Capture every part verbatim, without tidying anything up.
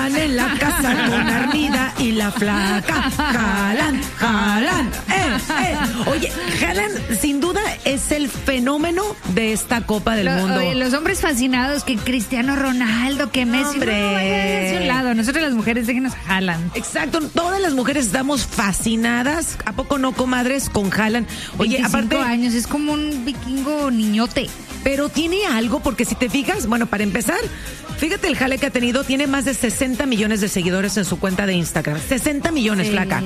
en la casa con Armida y la flaca. Jalan, jalan, eh, eh. Oye, Jalan sin duda es el fenómeno de esta Copa del Lo, Mundo. Oye, los hombres fascinados, que Cristiano Ronaldo, que Messi. Hombre. No, vaya a un lado. Nosotros las mujeres, déjenos Jalan. Exacto, todas las mujeres estamos fascinadas. ¿A poco no, comadres? Con Jalan. Oye, veinticinco aparte. años, es como un vikingo niñote. Pero tiene algo, porque si te fijas, bueno, para empezar, fíjate el jale que ha tenido, tiene más de sesenta millones de seguidores en su cuenta de Instagram. sesenta millones, Sí. flaca.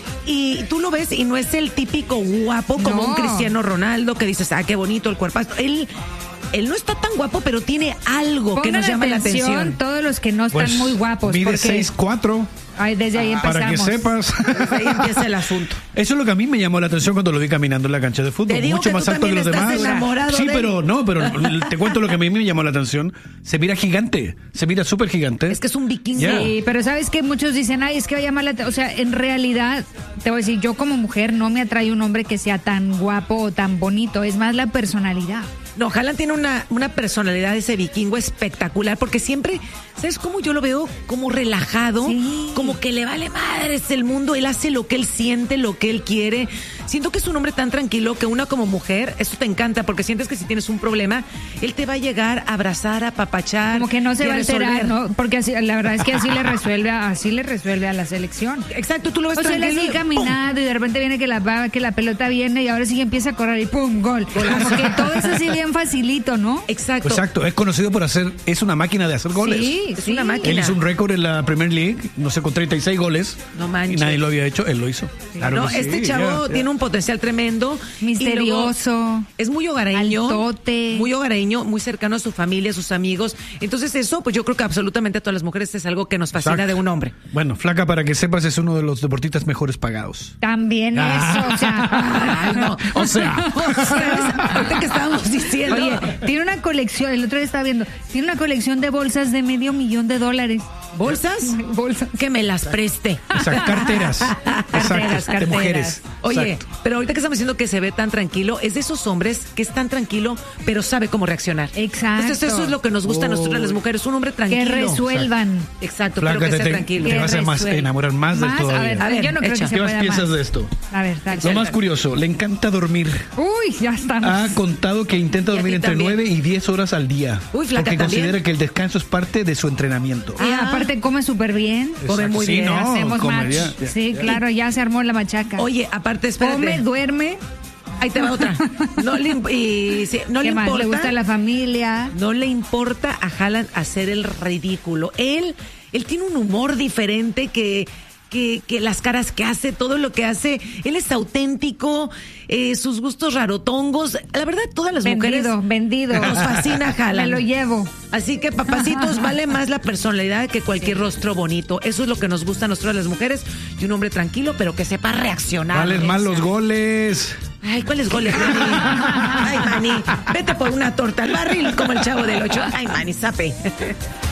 Y tú lo ves y no es el típico guapo como No. un Cristiano Ronaldo que dices, ah, qué bonito el cuerpazo. Él, él no está tan guapo, pero tiene algo que Pongan nos llama la atención atención. todos los que no están Pues, muy guapos. mide porque seis cuatro. Ay, desde ahí empezamos. Para que sepas. Desde ahí empieza el asunto. Eso es lo que a mí me llamó la atención cuando lo vi caminando en la cancha de fútbol. Te digo Mucho que más tú alto que los también estás demás. enamorado Sí, de pero él. no, pero te cuento lo que a mí me llamó la atención. Se mira gigante, se mira súper gigante. Es que es un vikingo. Ya. Sí, pero sabes que muchos dicen, ay, es que va a llamar la atención. O sea, en realidad, te voy a decir, yo como mujer no me atrae un hombre que sea tan guapo o tan bonito. Es más la personalidad. No, Haaland tiene una, una personalidad, ese vikingo espectacular, porque siempre, ¿sabes cómo yo lo veo? Como relajado, Sí. como que le vale madres el mundo, él hace lo que él siente, lo que él quiere. Siento que es un hombre tan tranquilo que una como mujer, eso te encanta, porque sientes que si tienes un problema, él te va a llegar a abrazar, a apapachar. Como que no se y va a alterar, resolver. ¿no? Porque así, la verdad es que así le resuelve, a- así le resuelve a la selección. Exacto, tú lo ves O sea, él tranquilo así y ¡pum! caminando y de repente viene que la, va- que la pelota viene y ahora sí empieza a correr y ¡pum! Gol. Como que todo es así bien facilito, ¿no? Exacto. Exacto, es conocido por hacer, es una máquina de hacer goles. Sí, Es sí. una máquina. Él hizo un récord en la Premier League, no sé, con treinta y seis goles. No manches. Y nadie lo había hecho, él lo hizo. Claro No, que este sí, chavo ya, ya. tiene un potencial tremendo. Misterioso. Y luego es muy hogareño. Altote. Muy hogareño, muy cercano a su familia, a sus amigos. Entonces eso, pues yo creo que absolutamente a todas las mujeres es algo que nos fascina Exacto. de un hombre. Bueno, flaca, para que sepas, es uno de los deportistas mejores pagados. También Ah. eso, o sea. Ay, no. O sea. ¿Sabes? Ahorita que estábamos diciendo. Oye, tiene una colección, el otro día estaba viendo, tiene una colección de bolsas de medio millón de dólares. ¿bolsas? Bolsas. Que me las preste. O sea, carteras. Exacto, de carteras. mujeres. Oye, Exacto. pero ahorita que estamos diciendo que se ve tan tranquilo, es de esos hombres que es tan tranquilo, pero sabe cómo reaccionar. Exacto. Entonces eso es lo que nos gusta a nosotras las mujeres, un hombre tranquilo. Que resuelvan. Exacto, Flaca, pero que te, sea te- tranquilo. te vas a más resuelve. enamorar más, del Más, todavía. a ver, A ver, yo no creo echa. que se ¿Qué más pueda piensas más. de esto? A ver, dale. Lo más curioso, le encanta dormir. Uy, ya estamos. Ha contado que intenta Y a dormir ti entre también. nueve y diez horas al día. Uy, flaca, porque ¿también? considera que el descanso es parte de su entrenamiento. Y Ah. aparte come súper bien. Come Exacto. muy Sí, bien. no, Hacemos come match. bien, ya, Sí, ya. claro, ya se armó la machaca. Oye, aparte, espérate. Come, duerme. Ahí te va otra. No le, imp- y, sí, no ¿Qué le más? importa. Le gusta la familia. No le importa a Haaland hacer el ridículo. Él, él tiene un humor diferente que, que, que las caras que hace, todo lo que hace. Él es auténtico, eh, sus gustos rarotongos. La verdad, todas las Vendido, mujeres vendido. nos fascina Haaland. Me lo llevo. Así que, papacitos, vale más la personalidad que cualquier rostro bonito. Eso es lo que nos gusta a nosotros las mujeres. Y un hombre tranquilo, pero que sepa reaccionar. Valen mal los goles. Ay, ¿cuáles goles, Manny? Ay, Manny, vete por una torta al barril como el Chavo del Ocho. Ay, Manny, sape.